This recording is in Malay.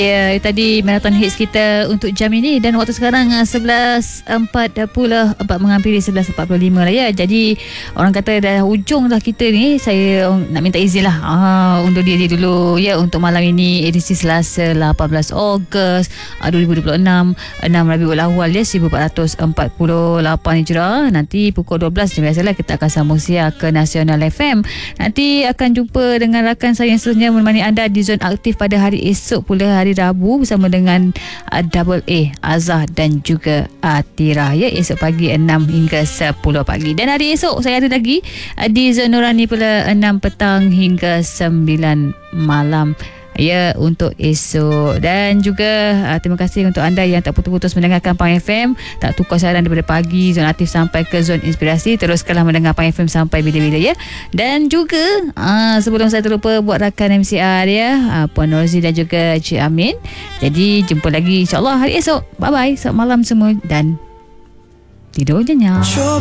Ya, tadi marathon hits kita untuk jam ini dan waktu sekarang 11.40 menghampiri 11.45 lah ya. Jadi orang kata dah hujung dah kita ni. Saya nak minta izin lah undur diri dulu ya untuk malam ini, edisi Selasa 18 Ogos 2026, 6 Rabiul Awal ya, 1448 Hijrah. Nanti pukul 12 macam biasalah kita akan sambung siar ke Nasional FM. Nanti akan jumpa dengan rakan saya yang seterusnya menemani anda di Zon Aktif pada hari esok pula, hari Rabu, bersama dengan Double A, Azah dan juga Atira ya, esok pagi 6 hingga 10 pagi. Dan hari esok saya ada lagi di Zon Nurani pula 6 petang hingga 9 malam ya untuk esok. Dan juga terima kasih untuk anda yang tak putus-putus mendengarkan Pang FM, tak tukar siaran daripada pagi Zon Aktif sampai ke Zon Inspirasi. Teruskanlah mendengar Pang FM sampai bila-bila ya. Dan juga sebelum saya terlupa, buat rakan MCR ya, Puan Norzi dan juga Cik Amin. Jadi jumpa lagi insyaAllah hari esok. Bye bye, selamat malam semua dan tidur nyenyak.